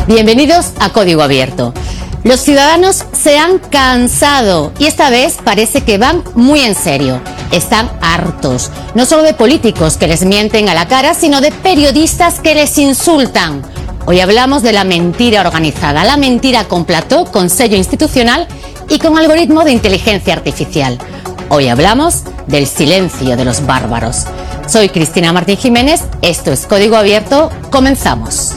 Bienvenidos a Código Abierto. Los ciudadanos se han cansado y esta vez parece que van muy en serio. Están hartos, no solo de políticos que les mienten a la cara, sino de periodistas que les insultan. Hoy hablamos de la mentira organizada, la mentira con plató, con sello institucional y con algoritmo de inteligencia artificial. Hoy hablamos del silencio de los bárbaros. Soy Cristina Martín Jiménez, esto es Código Abierto, comenzamos.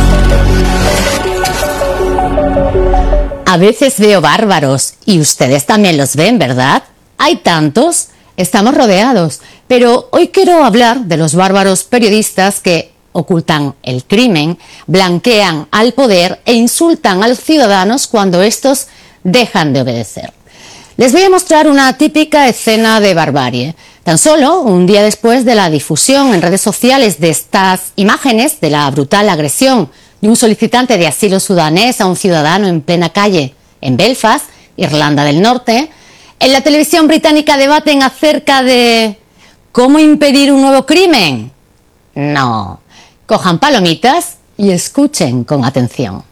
A veces veo bárbaros y ustedes también los ven, ¿verdad? Hay tantos, estamos rodeados, pero hoy quiero hablar de los bárbaros periodistas que ocultan el crimen, blanquean al poder e insultan a los ciudadanos cuando estos dejan de obedecer. Les voy a mostrar una típica escena de barbarie. Tan solo un día después de la difusión en redes sociales de estas imágenes de la brutal agresión de un solicitante de asilo sudanés a un ciudadano en plena calle en Belfast, Irlanda del Norte, en la televisión británica debaten acerca de ¿cómo impedir un nuevo crimen? No, cojan palomitas y escuchen con atención.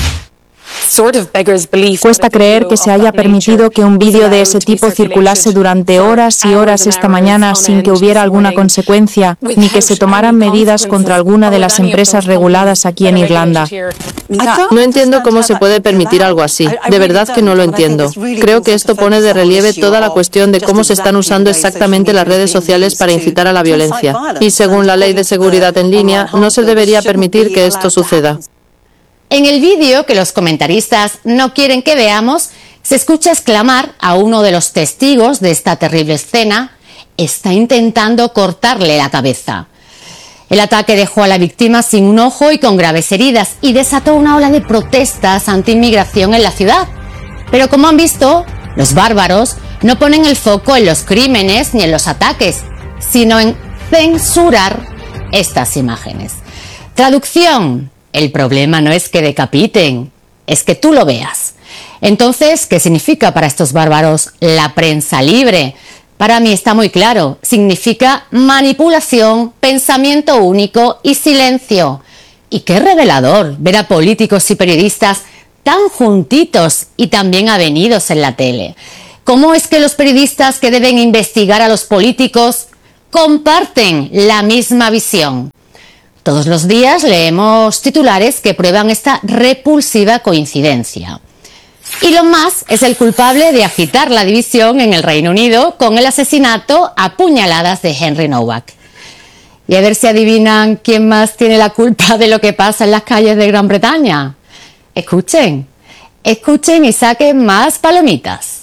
Cuesta creer que se haya permitido que un vídeo de ese tipo circulase durante horas y horas esta mañana sin que hubiera alguna consecuencia, ni que se tomaran medidas contra alguna de las empresas reguladas aquí en Irlanda. No entiendo cómo se puede permitir algo así. De verdad que no lo entiendo. Creo que esto pone de relieve toda la cuestión de cómo se están usando exactamente las redes sociales para incitar a la violencia. Y según la Ley de Seguridad en Línea, no se debería permitir que esto suceda. En el vídeo que los comentaristas no quieren que veamos, se escucha exclamar a uno de los testigos de esta terrible escena: está intentando cortarle la cabeza. El ataque dejó a la víctima sin un ojo y con graves heridas y desató una ola de protestas anti-inmigración en la ciudad. Pero como han visto, los bárbaros no ponen el foco en los crímenes ni en los ataques, sino en censurar estas imágenes. Traducción: el problema no es que decapiten, es que tú lo veas. Entonces, ¿qué significa para estos bárbaros la prensa libre? Para mí está muy claro, significa manipulación, pensamiento único y silencio. Y qué revelador ver a políticos y periodistas tan juntitos y tan bien avenidos en la tele. ¿Cómo es que los periodistas que deben investigar a los políticos comparten la misma visión? Todos los días leemos titulares que prueban esta repulsiva coincidencia. Elon Musk es el culpable de agitar la división en el Reino Unido con el asesinato a puñaladas de Henry Nowak. Y a ver si adivinan quién más tiene la culpa de lo que pasa en las calles de Gran Bretaña. Escuchen, escuchen y saquen más palomitas.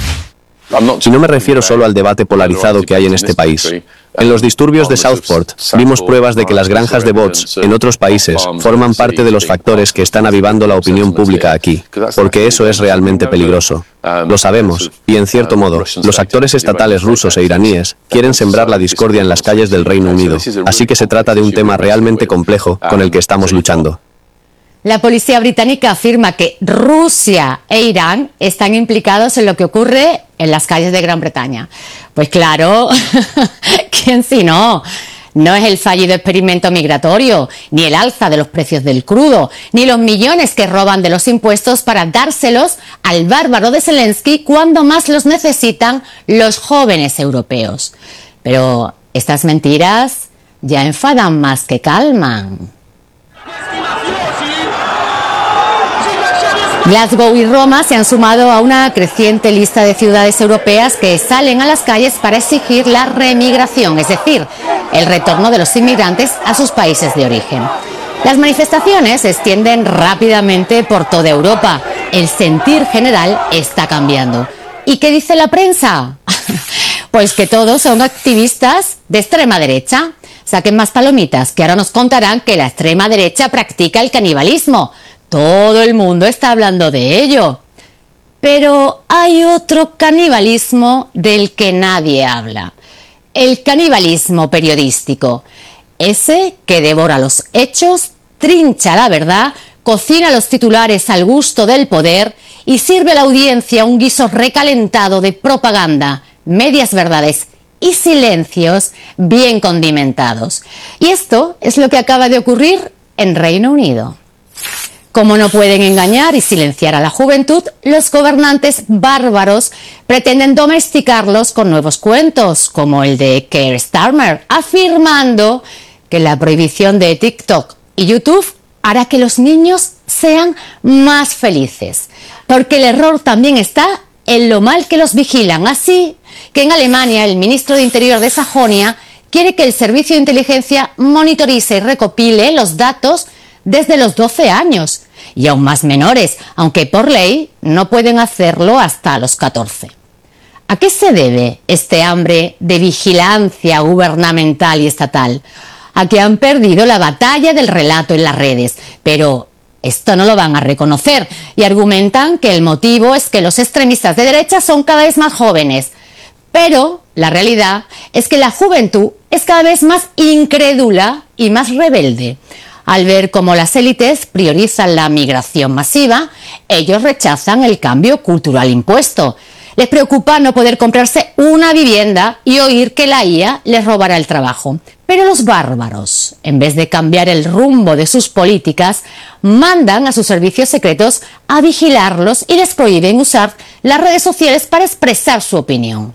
Y no me refiero solo al debate polarizado que hay en este país. En los disturbios de Southport vimos pruebas de que las granjas de bots en otros países forman parte de los factores que están avivando la opinión pública aquí, porque eso es realmente peligroso. Lo sabemos, y en cierto modo, los actores estatales rusos e iraníes quieren sembrar la discordia en las calles del Reino Unido, así que se trata de un tema realmente complejo con el que estamos luchando. La policía británica afirma que Rusia e Irán están implicados en lo que ocurre en las calles de Gran Bretaña. Pues claro, ¿quién si no? No es el fallido experimento migratorio, ni el alza de los precios del crudo, ni los millones que roban de los impuestos para dárselos al bárbaro de Zelensky cuando más los necesitan los jóvenes europeos. Pero estas mentiras ya enfadan más que calman. Glasgow y Roma se han sumado a una creciente lista de ciudades europeas que salen a las calles para exigir la remigración, es decir, el retorno de los inmigrantes a sus países de origen. Las manifestaciones se extienden rápidamente por toda Europa. El sentir general está cambiando. ¿Y qué dice la prensa? Pues que todos son activistas de extrema derecha. Saquen más palomitas, que ahora nos contarán que la extrema derecha practica el canibalismo. Todo el mundo está hablando de ello. Pero hay otro canibalismo del que nadie habla. El canibalismo periodístico. Ese que devora los hechos, trincha la verdad, cocina los titulares al gusto del poder y sirve a la audiencia un guiso recalentado de propaganda, medias verdades y silencios bien condimentados. Y esto es lo que acaba de ocurrir en Reino Unido. Como no pueden engañar y silenciar a la juventud, los gobernantes bárbaros pretenden domesticarlos con nuevos cuentos, como el de Keir Starmer, afirmando que la prohibición de TikTok y YouTube hará que los niños sean más felices. Porque el error también está en lo mal que los vigilan. Así que en Alemania el ministro de Interior de Sajonia quiere que el servicio de inteligencia monitorice y recopile los datos desde los 12 años y aún más menores, aunque por ley no pueden hacerlo hasta los 14. ¿A qué se debe este hambre de vigilancia gubernamental y estatal? A que han perdido la batalla del relato en las redes, pero esto no lo van a reconocer y argumentan que el motivo es que los extremistas de derecha son cada vez más jóvenes. Pero la realidad es que la juventud es cada vez más incrédula y más rebelde. Al ver cómo las élites priorizan la migración masiva, ellos rechazan el cambio cultural impuesto. Les preocupa no poder comprarse una vivienda y oír que la IA les robará el trabajo. Pero los bárbaros, en vez de cambiar el rumbo de sus políticas, mandan a sus servicios secretos a vigilarlos y les prohíben usar las redes sociales para expresar su opinión.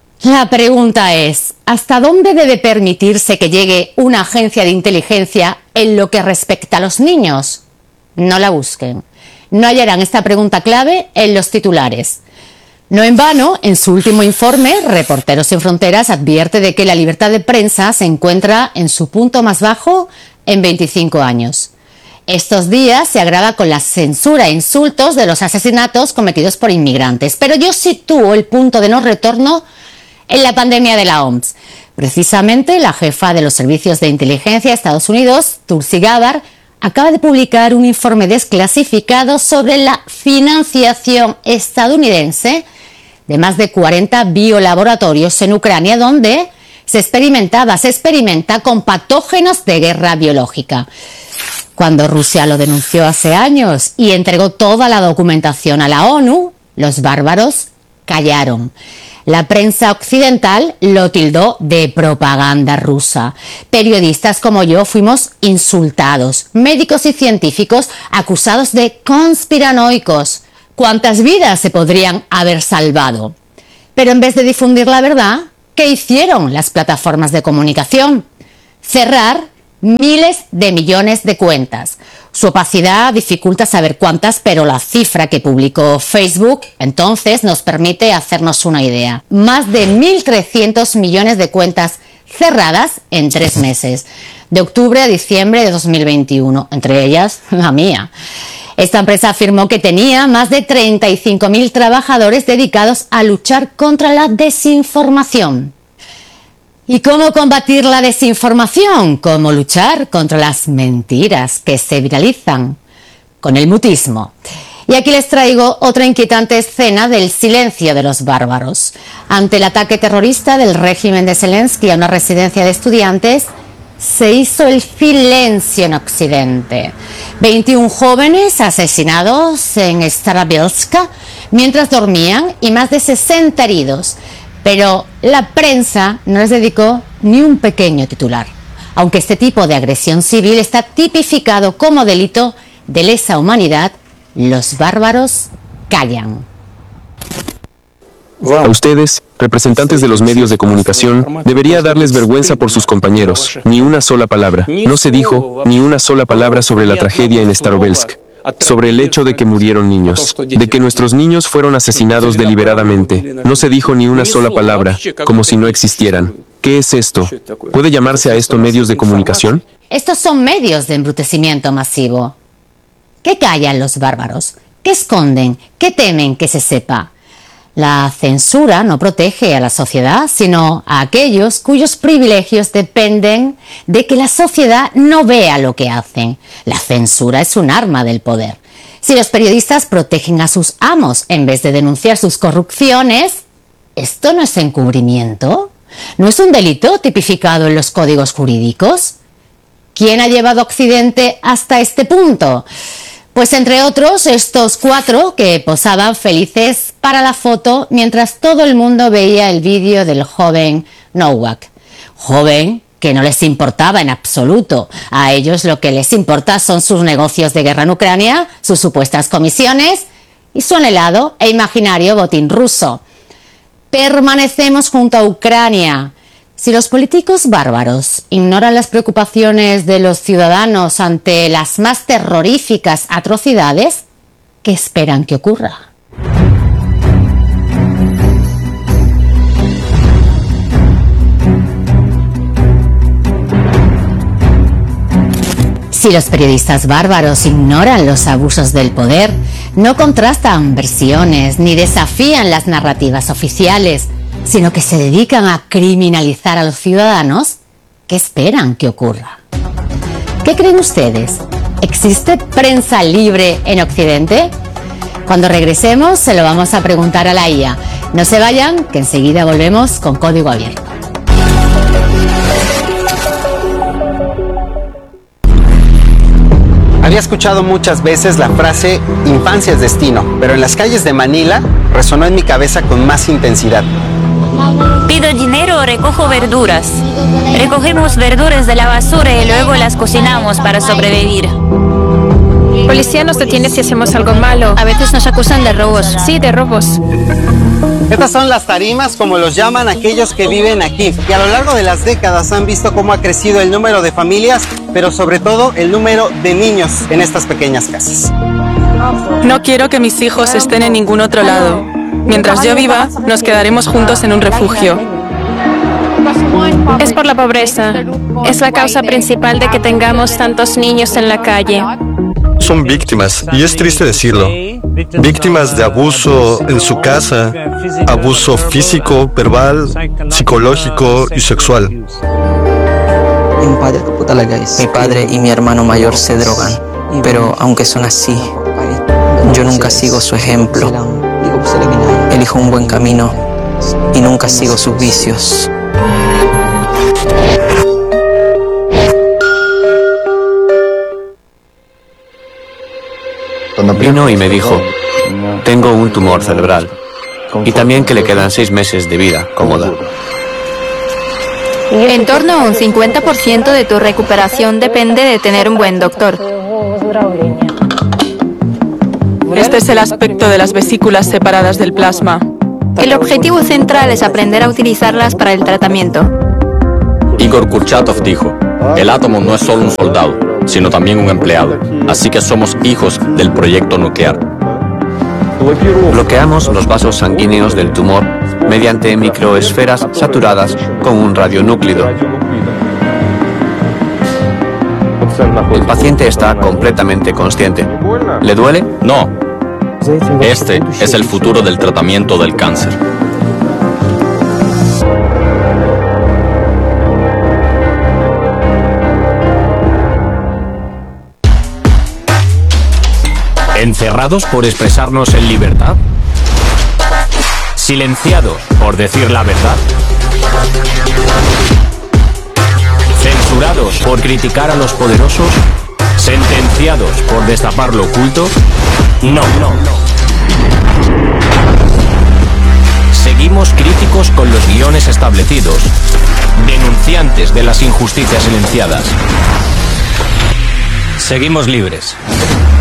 La pregunta es, ¿hasta dónde debe permitirse que llegue una agencia de inteligencia en lo que respecta a los niños? No la busquen. No hallarán esta pregunta clave en los titulares. No en vano, en su último informe, Reporteros Sin Fronteras advierte de que la libertad de prensa se encuentra en su punto más bajo en 25 años. Estos días se agrava con la censura e insultos de los asesinatos cometidos por inmigrantes. Pero yo sitúo el punto de no retorno en la pandemia de la OMS. Precisamente la jefa de los servicios de inteligencia de Estados Unidos, Tulsi Gabbard, acaba de publicar un informe desclasificado sobre la financiación estadounidense de más de 40 biolaboratorios en Ucrania, donde se experimenta con patógenos de guerra biológica. Cuando Rusia lo denunció hace años y entregó toda la documentación a la ONU, los bárbaros callaron. La prensa occidental lo tildó de propaganda rusa. Periodistas como yo fuimos insultados. Médicos y científicos acusados de conspiranoicos. ¿Cuántas vidas se podrían haber salvado? Pero en vez de difundir la verdad, ¿qué hicieron las plataformas de comunicación? Cerrar miles de millones de cuentas. Su opacidad dificulta saber cuántas, pero la cifra que publicó Facebook entonces nos permite hacernos una idea. Más de 1.300 millones de cuentas cerradas en 3 meses, de octubre a diciembre de 2021, entre ellas la mía. Esta empresa afirmó que tenía más de 35.000 trabajadores dedicados a luchar contra la desinformación. ¿Y cómo combatir la desinformación? ¿Cómo luchar contra las mentiras que se viralizan? Con el mutismo. Y aquí les traigo otra inquietante escena del silencio de los bárbaros. Ante el ataque terrorista del régimen de Zelensky a una residencia de estudiantes, se hizo el silencio en Occidente. 21 jóvenes asesinados en Starobilsk mientras dormían y más de 60 heridos. Pero la prensa no les dedicó ni un pequeño titular, aunque este tipo de agresión civil está tipificado como delito de lesa humanidad. Los bárbaros callan. A ustedes, representantes de los medios de comunicación, debería darles vergüenza por sus compañeros. Ni una sola palabra. No se dijo ni una sola palabra sobre la tragedia en Starobilsk. Sobre el hecho de que murieron niños, de que nuestros niños fueron asesinados deliberadamente. No se dijo ni una sola palabra, como si no existieran. ¿Qué es esto? ¿Puede llamarse a esto medios de comunicación? Estos son medios de embrutecimiento masivo. ¿Qué callan los bárbaros? ¿Qué esconden? ¿Qué temen que se sepa? La censura no protege a la sociedad, sino a aquellos cuyos privilegios dependen de que la sociedad no vea lo que hacen. La censura es un arma del poder. Si los periodistas protegen a sus amos en vez de denunciar sus corrupciones, ¿esto no es encubrimiento? ¿No es un delito tipificado en los códigos jurídicos? ¿Quién ha llevado a Occidente hasta este punto? Pues entre otros, estos 4 que posaban felices para la foto mientras todo el mundo veía el vídeo del joven Nowak. Joven que no les importaba en absoluto. A ellos lo que les importa son sus negocios de guerra en Ucrania, sus supuestas comisiones y su anhelado e imaginario botín ruso. Permanecemos junto a Ucrania. Si los políticos bárbaros ignoran las preocupaciones de los ciudadanos ante las más terroríficas atrocidades, ¿qué esperan que ocurra? Si los periodistas bárbaros ignoran los abusos del poder, no contrastan versiones ni desafían las narrativas oficiales, sino que se dedican a criminalizar a los ciudadanos, ¿qué esperan que ocurra? ¿Qué creen ustedes? ¿Existe prensa libre en Occidente? Cuando regresemos se lo vamos a preguntar a la IA. No se vayan, que enseguida volvemos con Código Abierto. Había escuchado muchas veces la frase "infancia es destino", pero en las calles de Manila resonó en mi cabeza con más intensidad. Pido dinero o recojo verduras. Recogemos verduras de la basura y luego las cocinamos para sobrevivir. Policía nos detiene si hacemos algo malo. A veces nos acusan de robos. Sí, de robos. Estas son las tarimas, como los llaman aquellos que viven aquí, que a lo largo de las décadas han visto cómo ha crecido el número de familias, pero sobre todo el número de niños en estas pequeñas casas. No quiero que mis hijos estén en ningún otro lado. Mientras yo viva, nos quedaremos juntos en un refugio. Es por la pobreza. Es la causa principal de que tengamos tantos niños en la calle. Son víctimas, y es triste decirlo, víctimas de abuso en su casa, abuso físico, verbal, psicológico y sexual. Mi padre y mi hermano mayor se drogan, pero aunque son así, yo nunca sigo su ejemplo. Elijo un buen camino y nunca sigo sus vicios. Vino y me dijo, tengo un tumor cerebral y también que le quedan 6 meses de vida cómoda. En torno a un 50% de tu recuperación depende de tener un buen doctor. Este es el aspecto de las vesículas separadas del plasma. El objetivo central es aprender a utilizarlas para el tratamiento. Igor Kurchatov dijo, el átomo no es solo un soldado, sino también un empleado, así que somos hijos del proyecto nuclear. Bloqueamos los vasos sanguíneos del tumor mediante microesferas saturadas con un radionúclido. El paciente está completamente consciente. ¿Le duele? No. Este es el futuro del tratamiento del cáncer. ¿Encerrados por expresarnos en libertad? ¿Silenciados por decir la verdad? ¿Censurados por criticar a los poderosos? ¿Sentenciados por destapar lo oculto? No. Seguimos críticos con los guiones establecidos, denunciantes de las injusticias silenciadas. Seguimos libres.